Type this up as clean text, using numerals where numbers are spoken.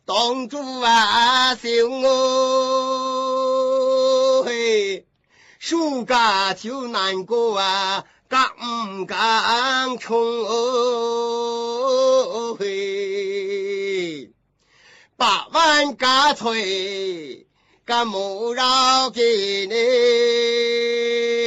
当主啊小我嘿，暑假就难过啊，敢唔敢冲哦嘿，8萬家財，咁冇繞嘅呢？